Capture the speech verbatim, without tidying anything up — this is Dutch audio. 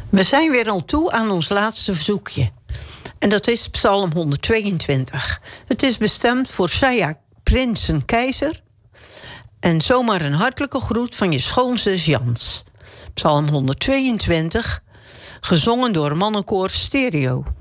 We zijn weer al toe aan ons laatste verzoekje. En dat is Psalm honderdtweeëntwintig. Het is bestemd voor Saya Prinsen Keizer. En zomaar een hartelijke groet van je schoonzus Jans. Psalm honderdtweeëntwintig, gezongen door mannenkoor Stereo.